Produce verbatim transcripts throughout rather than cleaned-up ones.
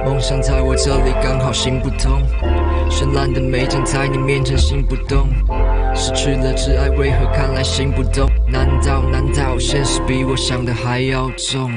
梦想在我这里刚好行不通，绚烂的美景在你面前行不动，失去了挚爱为何看来行不动？难道难道现实比我想的还要重？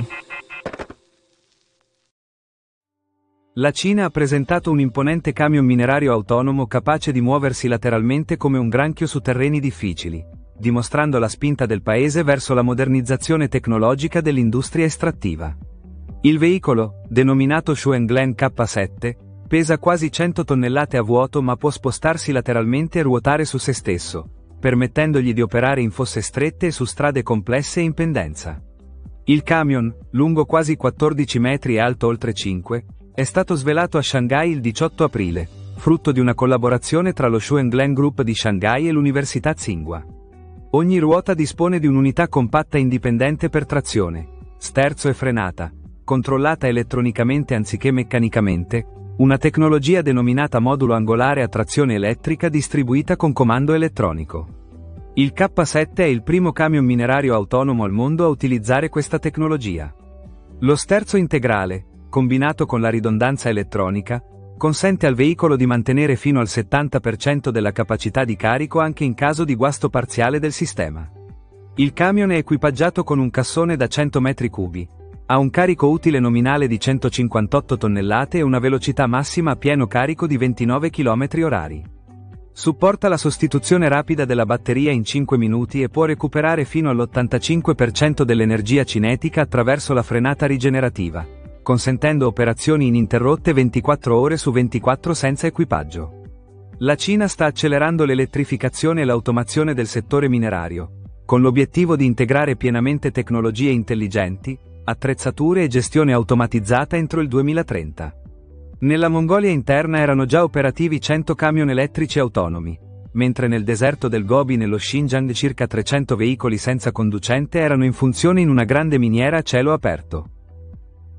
La Cina ha presentato un imponente camion minerario autonomo capace di muoversi lateralmente come un granchio su terreni difficili, dimostrando la spinta del paese verso la modernizzazione tecnologica dell'industria estrattiva. Il veicolo, denominato Shuanglen K sette, pesa quasi cento tonnellate a vuoto ma può spostarsi lateralmente e ruotare su se stesso, permettendogli di operare in fosse strette e su strade complesse e in pendenza. Il camion, lungo quasi quattordici metri e alto oltre cinque, è stato svelato a Shanghai il diciotto aprile, frutto di una collaborazione tra lo Shuanglen Group di Shanghai e l'Università Tsinghua. Ogni ruota dispone di un'unità compatta indipendente per trazione, sterzo e frenata, controllata elettronicamente anziché meccanicamente, una tecnologia denominata modulo angolare a trazione elettrica distribuita con comando elettronico. Il K sette è il primo camion minerario autonomo al mondo a utilizzare questa tecnologia. Lo sterzo integrale, combinato con la ridondanza elettronica, consente al veicolo di mantenere fino al settanta per cento della capacità di carico anche in caso di guasto parziale del sistema. Il camion è equipaggiato con un cassone da cento metri cubi, ha un carico utile nominale di centocinquantotto tonnellate e una velocità massima a pieno carico di ventinove chilometri orari. Supporta la sostituzione rapida della batteria in cinque minuti e può recuperare fino all'ottantacinque per cento dell'energia cinetica attraverso la frenata rigenerativa, consentendo operazioni ininterrotte ventiquattro ore su ventiquattro senza equipaggio. La Cina sta accelerando l'elettrificazione e l'automazione del settore minerario, con l'obiettivo di integrare pienamente tecnologie intelligenti, attrezzature e gestione automatizzata entro il duemilatrenta. Nella Mongolia interna erano già operativi cento camion elettrici autonomi, mentre nel deserto del Gobi nello Xinjiang circa trecento veicoli senza conducente erano in funzione in una grande miniera a cielo aperto.